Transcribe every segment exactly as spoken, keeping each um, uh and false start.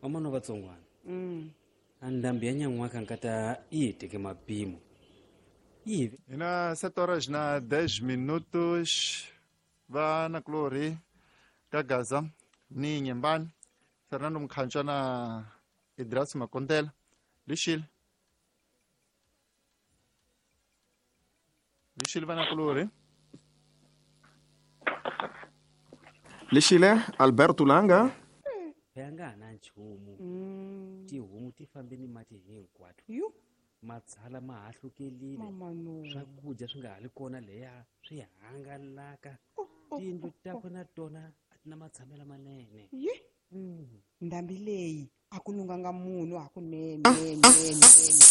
amano vatsongwana Mm. andambi ya nyangwaka nkata ite ke mapimo ivi ina sete horas na dez minutos va na Glória ka Gaza ni Nyembani Fernando Mkhanjwa na Idras Makondela lixile lixile va na Glória lixile Alberto Langa phanga na nchumu Mm. tihomu ti fambeni mati hinkwato Yu, matshala ma hahlukelile mama no. swakudya swi nga hali kona leya swi hangalaka Oh, oh, tiyindlu oh, ta oh. kona tona a ti na matshamelo manene Yi, Mm. ndhambi leyi a ku lunganga munhu hakunene nene nene.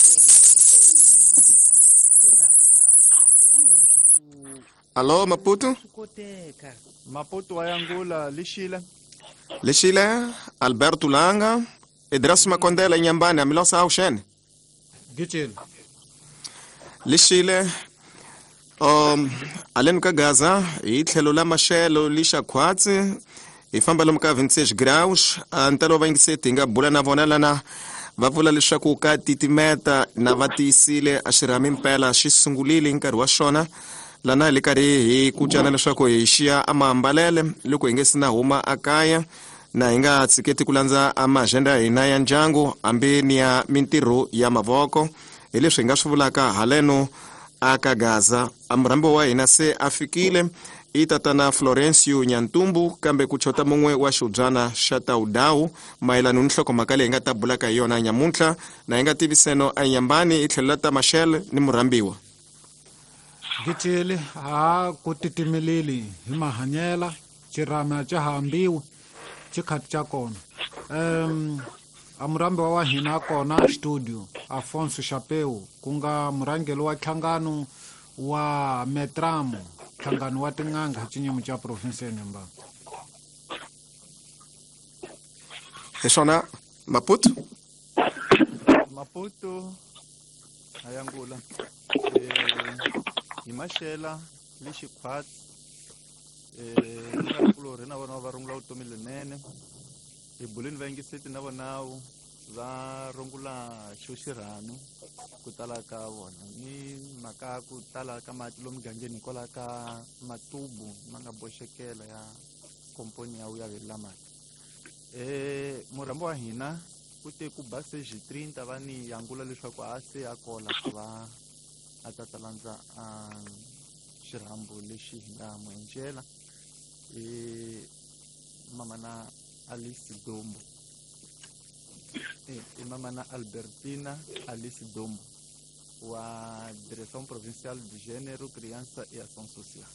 a ni vona swa ku Alô, Maputo? swi koteka Maputo wa Yangula lixile lixile Alberto Langa Idras Makondela Nyambani amilosa aushene Gitchil. lixile um aleni ka Gaza hi tlhelo la maxelo lixa khwatsi hi famba lomu ka twenty-six graus a ntalo va yingiseti hi nga bula na vona lana va vula leswaku ka titimeta na va tiyisile a xirhami mpela xi sungulile hi nkarhi wa xona lana hi le karhi hi kucana leswaku hi xiya a maambalele loko hi nge si na huma a kaya na hi nga tshiketi ku landza a maagenda ya hina ya ndyangu hambi ni ya mintirho ya mavoko hi leswi hi nga swi vulaka haleno aka Gaza a murambi wa hina se a fikile i tatana Florencio Nyantumbu kambe ku chota mun'we wa xiubyana xa Taudawu mayelano ni nhlokomhaka leyi hi nga ta bulaka hi yona nyamuntlha na hi nga tiviseno a Nyambani i tlhelo ta Mashele ni murambiwa Gitchil ha ku titimeleli hi mahanyela cirama ca hambiwi cikhati ca kona. Um amurambi wa hina kona studio Afonso Chapeu ku nga murangeli wa nhlangano wa Metramo nhlangano wa tin'anga hi cinyumu ca province ya Nyembani. hi swona Maputo Maputo a Yangula eh hi Mashela lixikhwatsi eh na Glória na vona va rungula vutomi lenene hi buleni va yingiseti na vonawu va rungula xo xirhanu ku tala ka vona ni mhaka ku tala ka mati lomu gangeni hikwalaho ka matubu ma nga boxekela ya komponi ya wu ya verila mati eh murambo wa hina ku te ku base jitrinta va ni Yangula leswaku a se a kola ku va a ta ta landza a xirhambo lexi hi nga mu enjela eh mama na Alice Dombo e mama na Albertina Alice Dombo wa Direção Provincial de Gênero, Criança e Ação Social.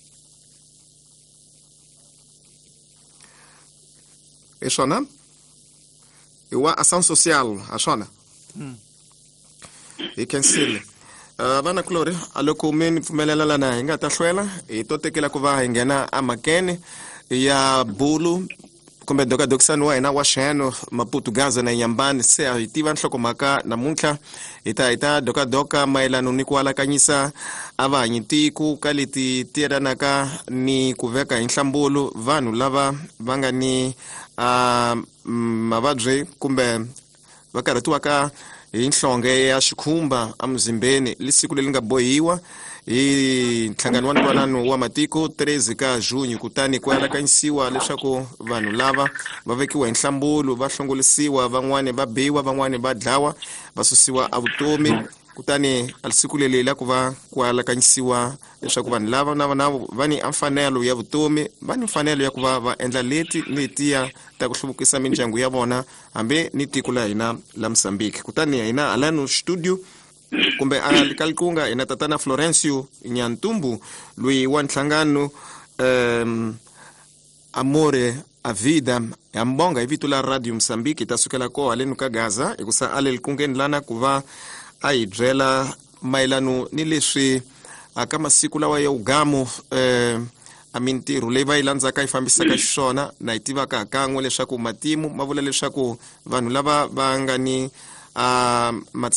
hi swona i wa ação social a swona Hmm. hi kensile uh, vana Glória a loko mi ni pfumelela lana hi nga ta hlwela hi to tekela ku va hi nghena a makene ya bulu kumbe dokadokisani wa hina wa xiheno Maputo Gaza na Nyambani se hi tiva nhlokomhaka namuntlha hi ta hi ta dokadoka mayelano ni ku alakanyisa a vahanyitiku ka leti tiyelanaka ni ku veka hi nhlambulo vanhu lava va nga ni a mavabyi kumbe va karhatiwaka hi nhlonge ya xikhumba amuzimbeni lisiku leri nga bohiwa hi nhlangano wa ntwanano wa matiko thirteen ka June kutani ku alakanyisiwa leswaku vanhu lava va vekiwa hi nhlambulo va hlongolisiwa van'wani va biwa van'wani va dlawa va susiwa a vutomi kutani alisiku leri la ku va ku alakanyisiwa leswaku vanhu lava na vona va ni mfanelo ya vutomi va ni mfanelo ya ku va va endla leti letiya ta ku hluvukisa mindyangu ya vona hambi ni tiko la hina la Mozambique kutani hina alano studio kumbe alikalkunga ina tatana Florencio Nyantumbu lui wa nhlangano um, Amore a Vida ya mbonga hi vito la Radio Mozambique tasukela ko alenu ka Gaza ikusa alelkungeni lana kuva a hi byela mayelano ni leswi aka masiku lawa ya ugamu eh, a mintirho leyi va yi landzaka yi fambisaka xiswona na yi tivaka kan'we leswaku matimu ma vula leswaku vanhu lava va nga ni a